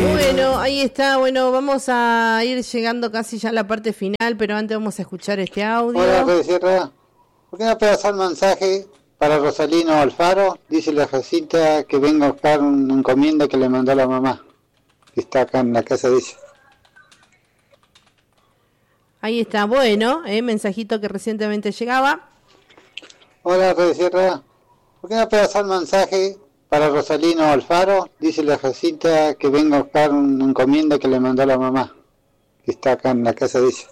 Bueno, ahí está. Bueno, vamos a ir llegando casi ya a la parte final, pero antes vamos a escuchar este audio. Hola, Red Sierra. ¿Por qué no puedes hacer mensaje para Rosalino Alfaro? Dice la Jacinta que venga a buscar una encomienda que le mandó la mamá, que está acá en la casa de ella. Ahí está, bueno, mensajito que recientemente llegaba. Hola, Red Sierra. ¿Por qué no puedes hacer mensaje para Rosalino Alfaro? Dice la Jacinta que venga a buscar una encomienda que le mandó la mamá, que está acá en la casa de ella.